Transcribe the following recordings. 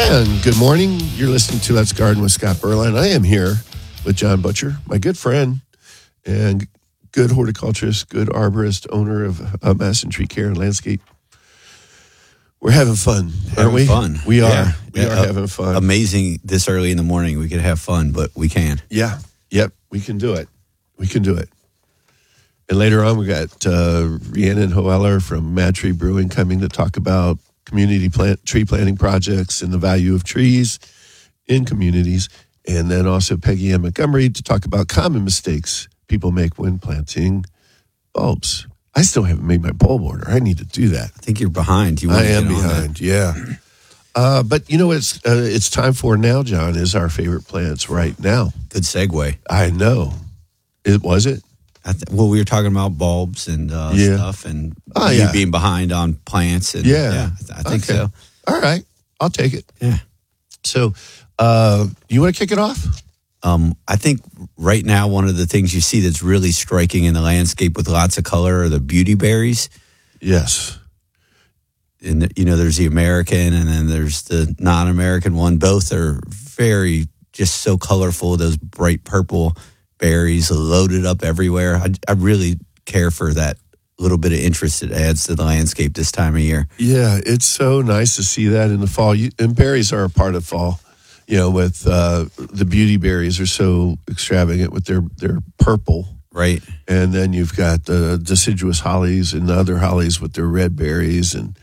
And good morning. You're listening to Let's Garden with Scott Berline. I am here with John Butcher, my good friend and good horticulturist, good arborist, owner of Madison Tree Care and Landscape. We're having fun, aren't we? Fun. We are. Yeah. We are having fun. Amazing this early in the morning. We could have fun, but we can. Yeah. Yep. We can do it. We can do it. And later on, we got Rhiannon Hoeller from Mad Tree Brewing coming to talk about community tree planting projects and the value of trees in communities. And then also Peggy Ann Montgomery to talk about common mistakes people make when planting bulbs. I still haven't made my bulb order. I need to do that. I think you're behind. I am behind, yeah. But you know what it's time for now, John, is our favorite plants right now. Good segue. I know. Was it? Well, we were talking about bulbs and stuff, and you being behind on plants. And, I think so. All right. I'll take it. Yeah. So, you want to kick it off? I think right now one of the things you see that's really striking in the landscape with lots of color are the beauty berries. Yes. And, there's the American and then there's the non-American one. Both are very just so colorful, those bright purple berries loaded up everywhere. I really care for that little bit of interest it adds to the landscape this time of year. Yeah, it's so nice to see that in the fall. And berries are a part of fall. With the beauty berries are so extravagant with their purple. Right. And then you've got the deciduous hollies and the other hollies with their red berries and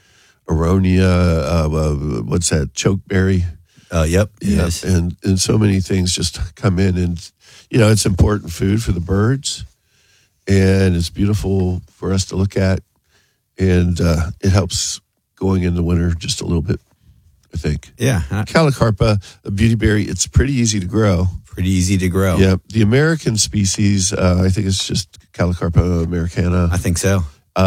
aronia, what's that, chokeberry? Yep. Yeah, Yes. and so many things just come in and, it's important food for the birds and it's beautiful for us to look at and it helps going into winter just a little bit, I think. Yeah. Calicarpa, a beauty berry, it's pretty easy to grow. Pretty easy to grow. Yeah. The American species, I think it's just Calicarpa americana. I think so.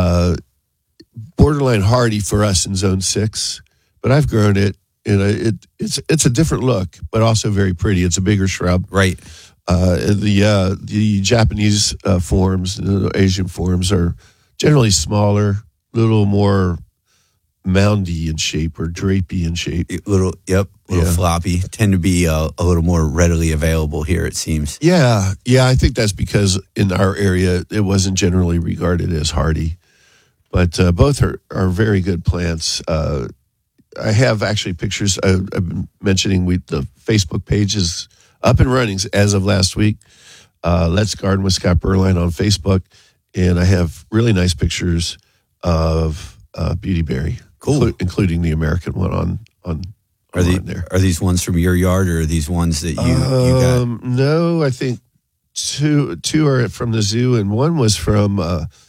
Borderline hardy for us in zone 6, but I've grown it and it's a different look, but also very pretty. It's a bigger shrub. Right. The Japanese forms, the Asian forms are generally smaller, a little more moundy in shape or drapey in shape. Little floppy. Tend to be a little more readily available here, it seems. Yeah. I think that's because in our area, it wasn't generally regarded as hardy. But both are very good plants. I have actually pictures. I've been mentioning the Facebook page is up and running as of last week. Let's Garden with Scott Berline on Facebook. And I have really nice pictures of beautyberry. Cool. Including the American one on there. Are these ones from your yard or are these ones that you got? No, I think two are from the zoo and one was from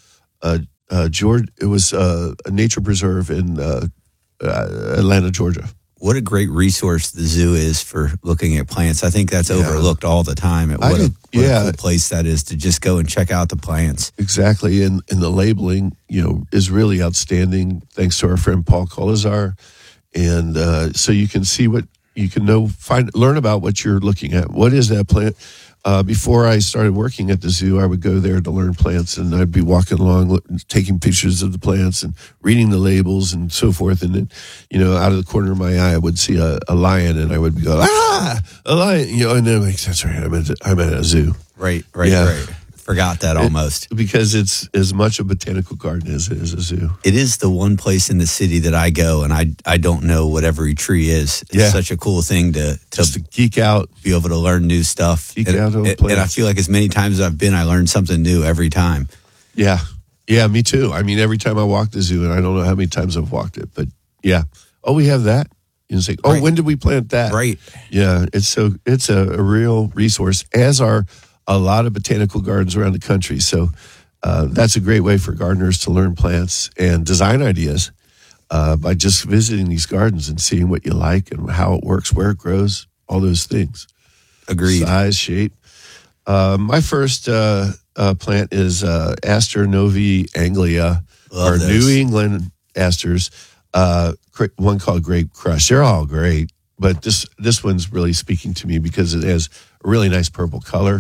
Georgia. It was a nature preserve in Atlanta, Georgia. What a great resource the zoo is for looking at plants. I think that's overlooked all the time. What a cool place that is to just go and check out the plants. Exactly. And the labeling, is really outstanding thanks to our friend Paul Colazar. And so you can see what you can learn about what you're looking at. What is that plant? Before I started working at the zoo, I would go there to learn plants, and I'd be walking along, taking pictures of the plants and reading the labels and so forth. And then, out of the corner of my eye, I would see a lion, and I would go, a lion, and then I'm like, that's right, I'm at a zoo. Right. Forgot that almost. Because it's as much a botanical garden as it is a zoo. It is the one place in the city that I go, and I don't know what every tree is. It's such a cool thing to geek out, be able to learn new stuff. And I feel like as many times as I've been, I learn something new every time. Yeah, me too. I mean, every time I walk the zoo, and I don't know how many times I've walked it, but yeah. Oh, we have that. You say, right. When did we plant that? Right. Yeah, it's a real resource, as are a lot of botanical gardens around the country. So that's a great way for gardeners to learn plants and design ideas by just visiting these gardens and seeing what you like and how it works, where it grows, all those things. Agreed. Size, shape. My first plant is Aster Novi Anglia, or New England asters. One called Grape Crush. They're all great, but this one's really speaking to me because it has a really nice purple color.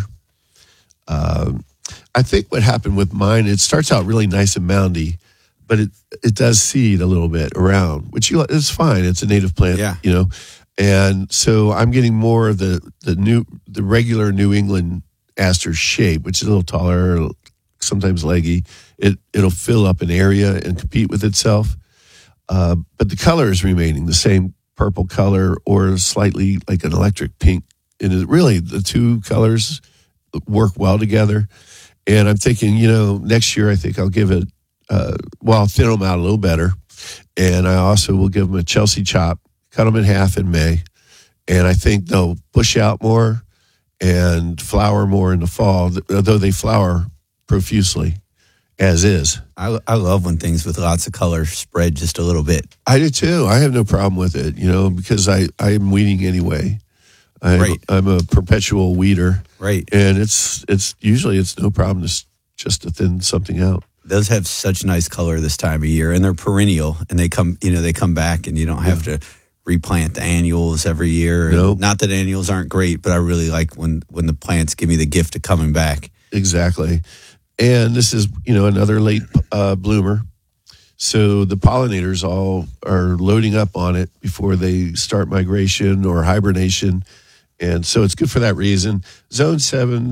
I think what happened with mine, it starts out really nice and moundy, but it does seed a little bit around, which is fine. It's a native plant, And so I'm getting more of the regular New England aster shape, which is a little taller, sometimes leggy. It'll fill up an area and compete with itself. But the color is remaining the same purple color or slightly like an electric pink. And really, the two colors work well together. And I'm thinking, next year I think I'll give it, I'll thin them out a little better. And I also will give them a Chelsea chop, cut them in half in May. And I think they'll bush out more and flower more in the fall, though they flower profusely, as is. I love when things with lots of color spread just a little bit. I do too. I have no problem with it, because I am weeding anyway. I'm a perpetual weeder. Right. And it's usually no problem just to thin something out. Those have such nice color this time of year, and they're perennial, and they come back, and you don't have to replant the annuals every year. Nope. Not that annuals aren't great, but I really like when the plants give me the gift of coming back. Exactly. And this is, another late bloomer. So the pollinators all are loading up on it before they start migration or hibernation. And so it's good for that reason. Zone 3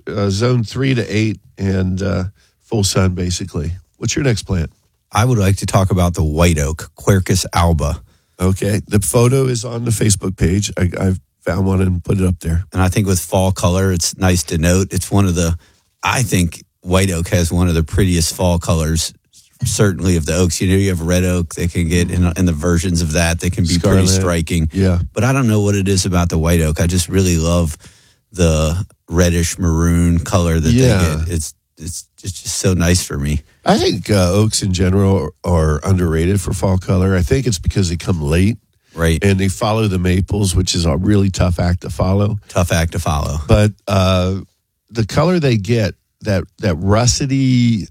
to 8 and full sun, basically. What's your next plant? I would like to talk about the white oak, Quercus alba. Okay. The photo is on the Facebook page. I've found one and put it up there. And I think with fall color, it's nice to note. It's I think white oak has one of the prettiest fall colors, certainly of the oaks. You have red oak. They can get in the versions of that. They can be Scarlet. pretty striking. Yeah. But I don't know what it is about the white oak. I just really love the reddish maroon color that they get. It's just so nice for me. I think oaks in general are underrated for fall color. I think it's because they come late. Right. And they follow the maples, which is a really tough act to follow. But the color they get, that russety,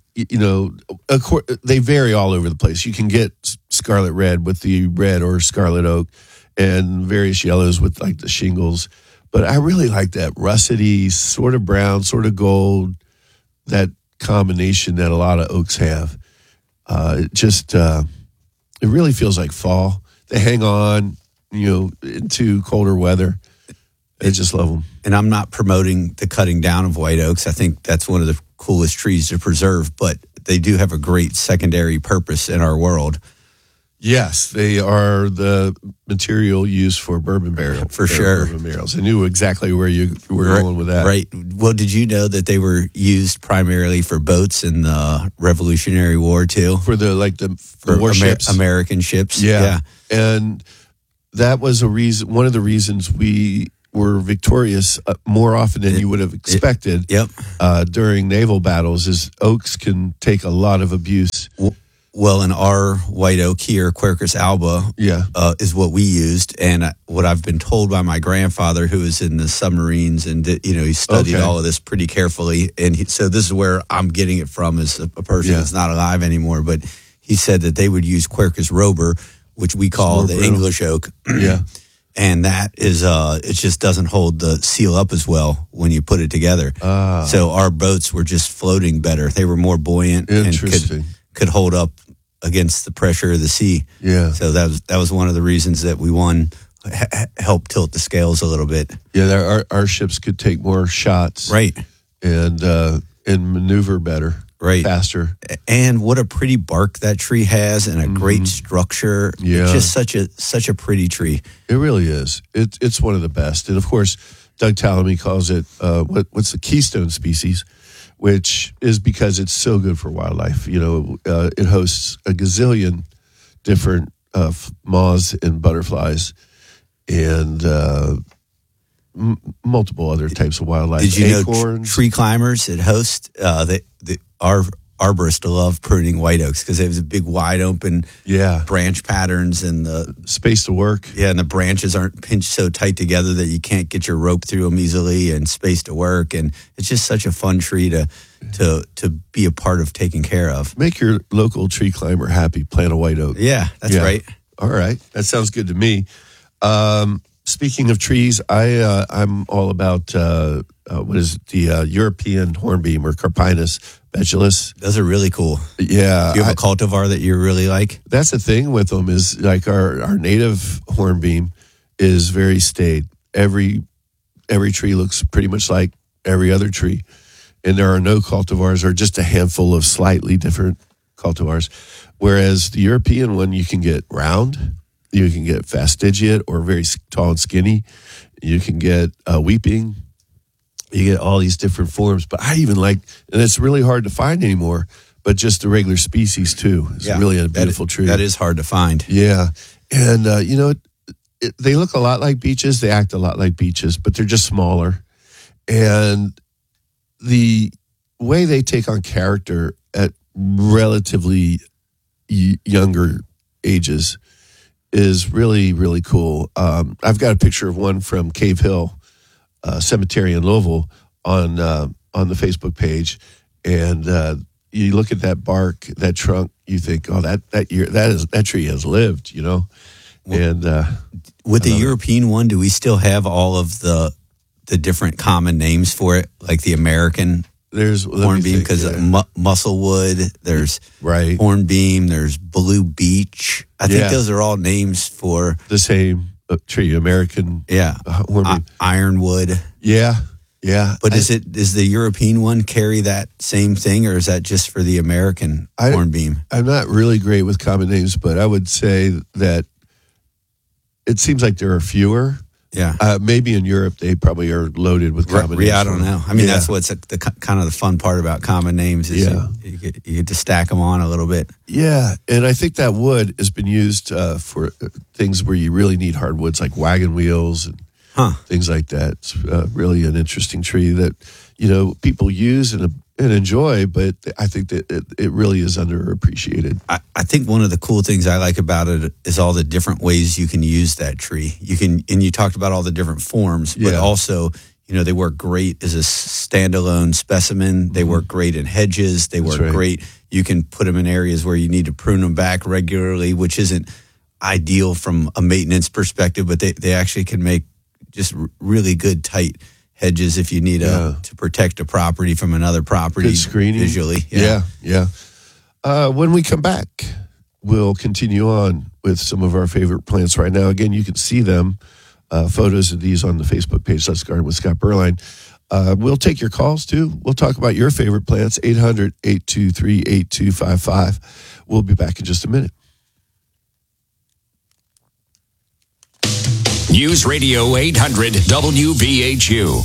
they vary all over the place. You can get scarlet red with the red or scarlet oak and various yellows with like the shingles. But I really like that russety, sort of brown, sort of gold, that combination that a lot of oaks have. It really feels like fall. They hang on, into colder weather. I just love them. And I'm not promoting the cutting down of white oaks. I think that's one of the coolest trees to preserve, but they do have a great secondary purpose in our world. Yes, they are the material used for bourbon barrel. For sure. Bourbon barrels. I knew exactly where you were going with that. Right. Well, did you know that they were used primarily for boats in the Revolutionary War too? For the warships? American ships. Yeah. And that was one of the reasons we were victorious more often than you would have expected. During naval battles, is oaks can take a lot of abuse. Well, in our white oak here, Quercus alba, is what we used, and what I've been told by my grandfather, who was in the submarines, and he studied all of this pretty carefully, and so this is where I'm getting it from, as a person that's not alive anymore. But he said that they would use Quercus robur, which we call the English oak. And that is, it just doesn't hold the seal up as well when you put it together. So our boats were just floating better. They were more buoyant and could hold up against the pressure of the sea. Yeah. So that was one of the reasons that we won, helped tilt the scales a little bit. Yeah, our ships could take more shots. Right. And maneuver better. Right. Faster. And what a pretty bark that tree has, and a great structure. Yeah. It's just such a pretty tree. It really is. It's one of the best. And of course, Doug Tallamy calls it what's the keystone species, which is because it's so good for wildlife. It hosts a gazillion different moths and butterflies and multiple other types of wildlife. Did you Acorns. Know tree climbers at Host, our arborists love pruning white oaks because they have the big wide open branch patterns, and the space to work. Yeah, and the branches aren't pinched so tight together that you can't get your rope through them easily, and space to work. And it's just such a fun tree to be a part of taking care of. Make your local tree climber happy. Plant a white oak. Yeah, that's right. All right. That sounds good to me. Speaking of trees, I'm all about what is it, the European hornbeam, or Carpinus betulus. Those are really cool. Yeah. Do you have a cultivar that you really like? That's the thing with them, is like our native hornbeam is very staid. Every tree looks pretty much like every other tree, and there are no cultivars or just a handful of slightly different cultivars. Whereas the European one, you can get round, you can get fastigiate or very tall and skinny, you can get weeping, you get all these different forms. But I even like, and it's really hard to find anymore, but just the regular species too. It's really a beautiful tree. That is hard to find. Yeah. And, they look a lot like beeches. They act a lot like beeches, but they're just smaller. And the way they take on character at relatively younger ages is really, really cool. I've got a picture of one from Cave Hill Cemetery in Louisville on the Facebook page, and you look at that bark, that trunk, you think, oh, that tree has lived, And with the European one, do we still have all of the different common names for it, like the American hornbeam? Because musclewood, there's hornbeam, there's blue beech. I think those are all names for the same tree, American. Hornbeam, ironwood. Yeah. But does the European one carry that same thing, or is that just for the American hornbeam? I'm not really great with common names, but I would say that it seems like there are fewer. Yeah. Maybe in Europe they probably are loaded with common names. Yeah, I don't know. I mean, that's what's the kind of the fun part about common names is you get to stack them on a little bit. Yeah, and I think that wood has been used for things where you really need hardwoods like wagon wheels and things like that. It's really an interesting tree that people use and enjoy, but I think that it really is underappreciated. I think one of the cool things I like about it is all the different ways you can use that tree. And you talked about all the different forms, but also, they work great as a standalone specimen. They work great in hedges. They work great. You can put them in areas where you need to prune them back regularly, which isn't ideal from a maintenance perspective, but they actually can make just really good, tight hedges if you need to protect a property from another property. Good screening. Visually. Yeah. When we come back, we'll continue on with some of our favorite plants right now. Again, you can see them, photos of these on the Facebook page, Let's Garden with Scott Berline. We'll take your calls, too. We'll talk about your favorite plants, 800-823-8255. We'll be back in just a minute. News Radio 800 WVHU.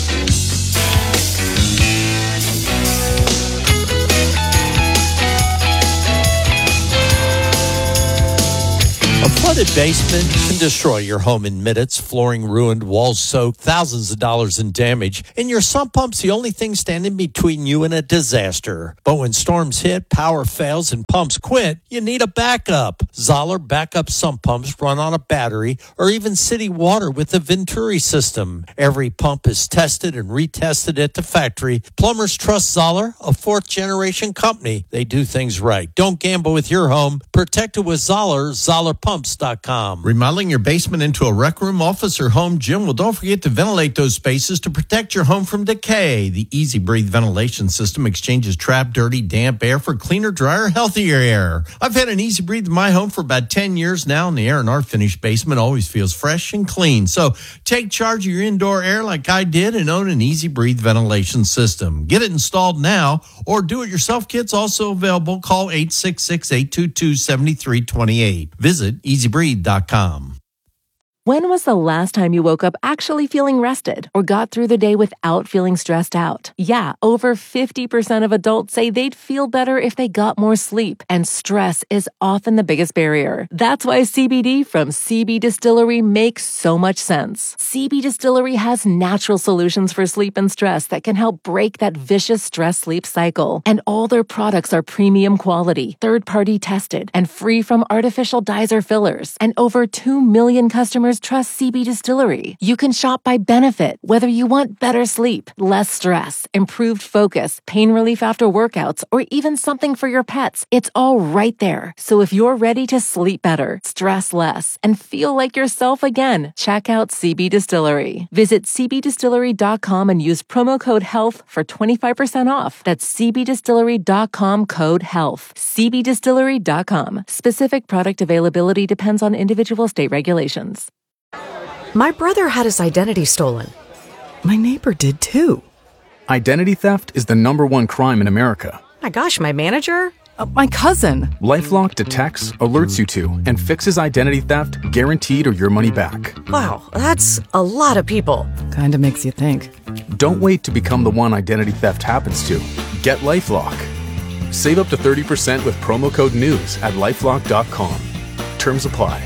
A flooded basement can destroy your home in minutes. Flooring ruined, walls soaked, thousands of dollars in damage. And your sump pump's the only thing standing between you and a disaster. But when storms hit, power fails, and pumps quit, you need a backup. Zoller backup sump pumps run on a battery or even city water with the Venturi system. Every pump is tested and retested at the factory. Plumbers trust Zoller, a fourth-generation company. They do things right. Don't gamble with your home. Protect it with Zoller, ZollerPumps.com. Remodeling your basement into a rec room, office, or home gym? Well, don't forget to ventilate those spaces to protect your home from decay. The Easy Breathe ventilation system exchanges trapped, dirty, damp air for cleaner, drier, healthier air. I've had an Easy Breathe in my home for about 10 years now, and the air in our finished basement always feels fresh and clean. So take charge of your indoor air like I did and own an Easy Breathe ventilation system. Get it installed now, or do-it-yourself kits also available. Call 866-822-7328. Visit EasyBreathe.com. When was the last time you woke up actually feeling rested or got through the day without feeling stressed out? Yeah, over 50% of adults say they'd feel better if they got more sleep, and stress is often the biggest barrier. That's why CBD from CB Distillery makes so much sense. CB Distillery has natural solutions for sleep and stress that can help break that vicious stress-sleep cycle. And all their products are premium quality, third-party tested, and free from artificial dyes or fillers. And over 2 million customers trust CB Distillery. You can shop by benefit, whether you want better sleep, less stress, improved focus, pain relief after workouts, or even something for your pets. It's all right there. So if you're ready to sleep better, stress less, and feel like yourself again, check out CB Distillery. Visit cbdistillery.com and use promo code HEALTH for 25% off. That's cbdistillery.com, code HEALTH. cbdistillery.com. Specific product availability depends on individual state regulations. My brother had his identity stolen. My neighbor did too. Identity theft is the #1 crime in America. My gosh, my manager? My cousin. LifeLock detects, alerts you to, and fixes identity theft guaranteed or your money back. Wow, that's a lot of people. Kinda makes you think. Don't wait to become the one identity theft happens to. Get LifeLock. Save up to 30% with promo code NEWS at LifeLock.com. Terms apply.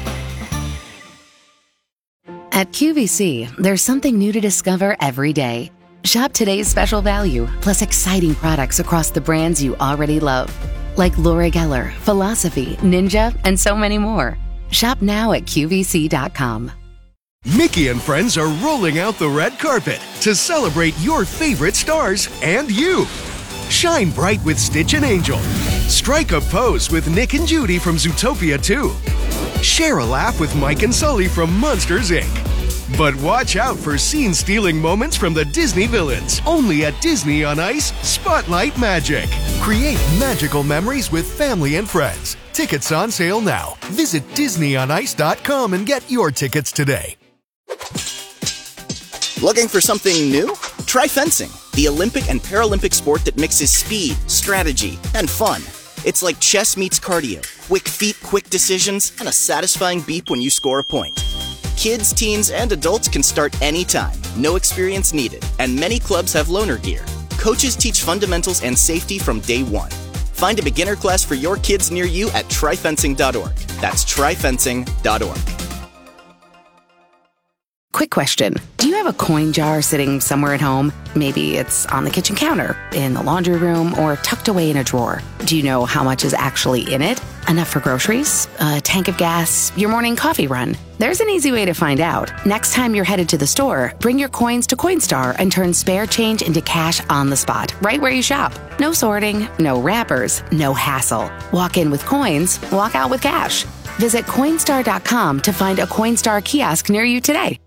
At QVC, there's something new to discover every day. Shop today's special value, plus exciting products across the brands you already love. Like Laura Geller, Philosophy, Ninja, and so many more. Shop now at QVC.com. Mickey and friends are rolling out the red carpet to celebrate your favorite stars and you. Shine bright with Stitch and Angel. Strike a pose with Nick and Judy from Zootopia 2. Share a laugh with Mike and Sully from Monsters, Inc. But watch out for scene-stealing moments from the Disney villains. Only at Disney on Ice Spotlight Magic. Create magical memories with family and friends. Tickets on sale now. Visit DisneyOnIce.com and get your tickets today. Looking for something new? Try fencing, the Olympic and Paralympic sport that mixes speed, strategy, and fun. It's like chess meets cardio. Quick feet, quick decisions, and a satisfying beep when you score a point. Kids, teens, and adults can start anytime. No experience needed. And many clubs have loaner gear. Coaches teach fundamentals and safety from day one. Find a beginner class for your kids near you at tryfencing.org. That's tryfencing.org. Quick question. Do you have a coin jar sitting somewhere at home? Maybe it's on the kitchen counter, in the laundry room, or tucked away in a drawer. Do you know how much is actually in it? Enough for groceries? A tank of gas? Your morning coffee run? There's an easy way to find out. Next time you're headed to the store, bring your coins to Coinstar and turn spare change into cash on the spot, right where you shop. No sorting, no wrappers, no hassle. Walk in with coins, walk out with cash. Visit Coinstar.com to find a Coinstar kiosk near you today.